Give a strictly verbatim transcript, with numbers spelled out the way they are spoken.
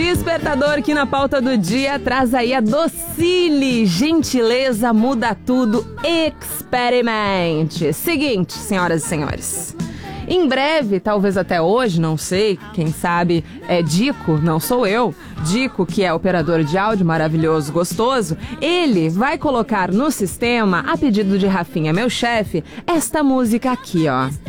Despertador que na pauta do dia traz aí a Docile. Gentileza muda tudo, experimente. Seguinte, senhoras e senhores. Em breve, talvez até hoje, não sei, quem sabe é Dico, não sou eu, Dico, que é operador de áudio maravilhoso, gostoso, ele vai colocar no sistema, a pedido de Rafinha, meu chefe, esta música aqui, ó.